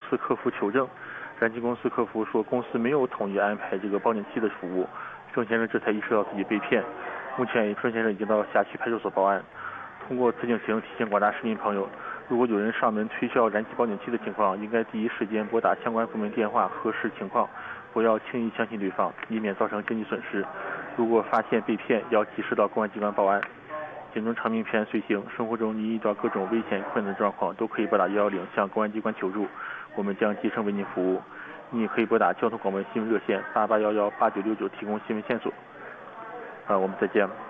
司客服求证，燃气公司客服说公司没有统一安排这个报警器的服务。郑先生这才意识到自己被骗。目前郑先生已经到辖区派出所报案。通过此警情提醒广大市民朋友，如果有人上门推销燃气报警器的情况，应该第一时间拨打相关部门电话核实情况，不要轻易相信对方，以免造成经济损失。如果发现被骗，要及时到公安机关报案。警钟长鸣平安随行，生活中你遇到各种危险困难状况，都可以拨打110向公安机关求助，我们将竭诚为您服务。你也可以拨打交通广播新闻热线88118969提供新闻线索。我们再见。